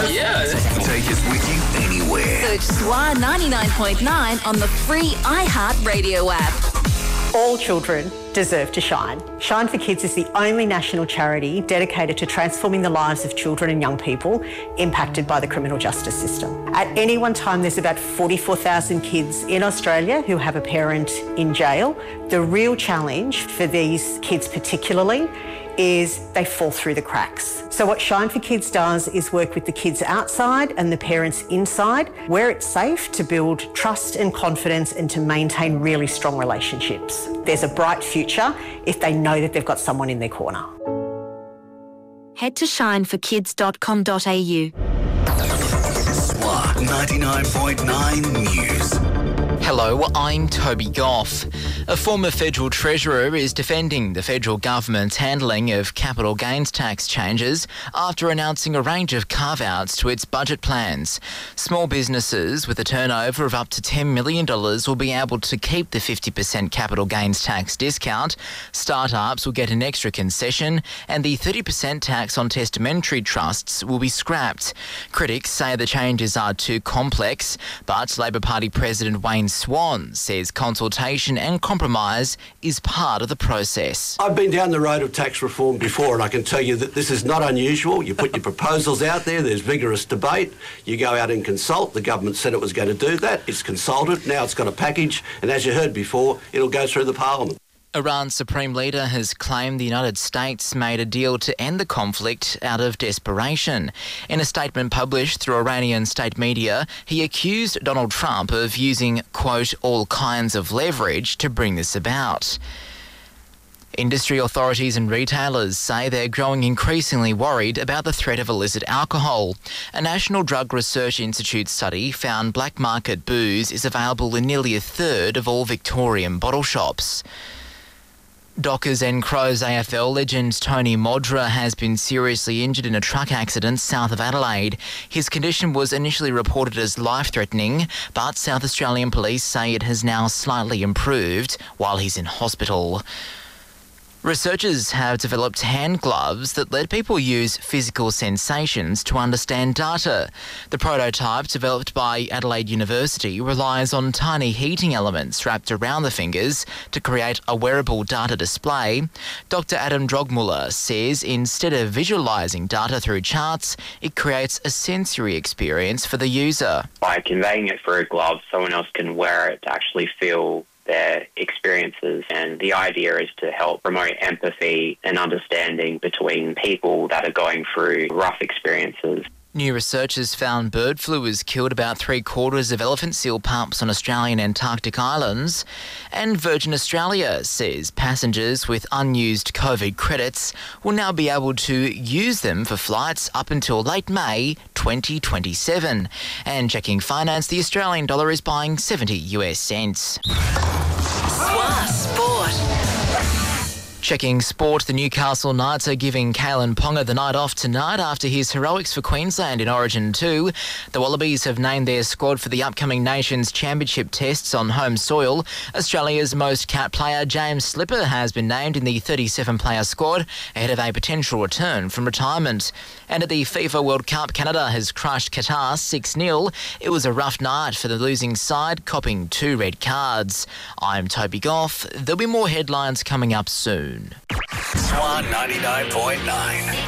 Yeah. Take us with you anywhere. Search SWA 99.9 on the free iHeartRadio app. All children deserve to shine. Shine for Kids is the only national charity dedicated to transforming the lives of children and young people impacted by the criminal justice system. At any one time, there's about 44,000 kids in Australia who have a parent in jail. The real challenge for these kids particularly is they fall through the cracks. So what Shine for Kids does is work with the kids outside and the parents inside, where it's safe to build trust and confidence and to maintain really strong relationships. There's a bright future if they know that they've got someone in their corner. Head to shineforkids.com.au. SWA 99.9 News. Hello, I'm Toby Goff. A former federal treasurer is defending the federal government's handling of capital gains tax changes after announcing a range of carve-outs to its budget plans. Small businesses with a turnover of up to $10 million will be able to keep the 50% capital gains tax discount. Startups will get an extra concession, and the 30% tax on testamentary trusts will be scrapped. Critics say the changes are too complex, but Labor Party President Wayne Swan says consultation and compromise is part of the process. I've been down the road of tax reform before, and I can tell you that this is not unusual. You put your proposals out there, there's vigorous debate, you go out and consult. The government said it was going to do that, it's consulted, now it's got a package, and as you heard before, it'll go through the parliament. Iran's supreme leader has claimed the United States made a deal to end the conflict out of desperation. In a statement published through Iranian state media, he accused Donald Trump of using, quote, all kinds of leverage to bring this about. Industry authorities and retailers say they're growing increasingly worried about the threat of illicit alcohol. A National Drug Research Institute study found black market booze is available in nearly a third of all Victorian bottle shops. Dockers and Crows AFL legend Tony Modra has been seriously injured in a truck accident south of Adelaide. His condition was initially reported as life-threatening, but South Australian police say it has now slightly improved while he's in hospital. Researchers have developed hand gloves that let people use physical sensations to understand data. The prototype, developed by Adelaide University, relies on tiny heating elements wrapped around the fingers to create a wearable data display. Dr. Adam Drogmuller says instead of visualising data through charts, it creates a sensory experience for the user. By conveying it through a glove, someone else can wear it to actually feel their experiences, and the idea is to help promote empathy and understanding between people that are going through rough experiences. New researchers found bird flu has killed about 3/4 of elephant seal pups on Australian Antarctic islands. And Virgin Australia says passengers with unused COVID credits will now be able to use them for flights up until late May 2027. And checking finance, the Australian dollar is buying 70 US cents. SWA Sport. Checking sport, the Newcastle Knights are giving Kalen Ponga the night off tonight after his heroics for Queensland in Origin 2. The Wallabies have named their squad for the upcoming Nations Championship tests on home soil. Australia's most capped player, James Slipper, has been named in the 37-player squad ahead of a potential return from retirement. And at the FIFA World Cup, Canada has crushed Qatar 6-0. It was a rough night for the losing side, copping 2 red cards. I'm Toby Goff. There'll be more headlines coming up soon. SWA 99.9.